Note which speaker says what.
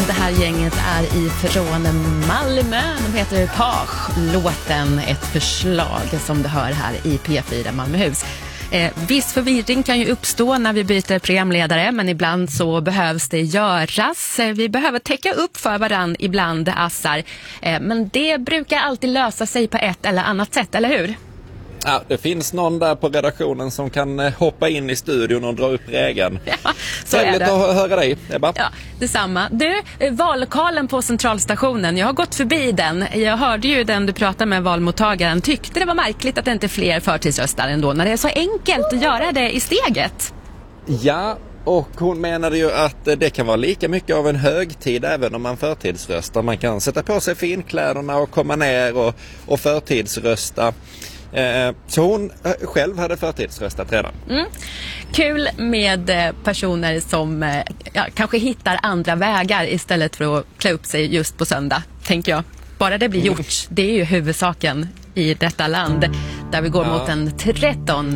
Speaker 1: Det här gänget är ifrån Malmö. De heter Page. Låten Ett förslag som du hör här i P4 Malmöhus. Viss förvirring kan ju uppstå när vi byter programledare, men ibland så behövs det göras. Vi behöver täcka upp för varann ibland assar, men det brukar alltid lösa sig på ett eller annat sätt, eller hur?
Speaker 2: Ja, det finns någon där på redaktionen som kan hoppa in i studion och dra upp regeln.
Speaker 1: Ja, så är det.
Speaker 2: Att höra dig, Ebba.
Speaker 1: Ja, detsamma. Du, vallokalen på centralstationen, jag har gått förbi den. Jag hörde ju den du pratade med valmottagaren. Tyckte det var märkligt att det inte fler förtidsröstar ändå, när det är så enkelt att göra det i steget.
Speaker 2: Ja, och hon menade ju att det kan vara lika mycket av en högtid även om man förtidsröstar. Man kan sätta på sig finkläderna och komma ner och förtidsrösta. Så hon själv hade förtidsröstat redan.
Speaker 1: Kul med personer som kanske hittar andra vägar istället för att klä upp sig just på söndag, tänker jag. Bara det blir gjort, det är ju huvudsaken i detta land där vi går mot en 13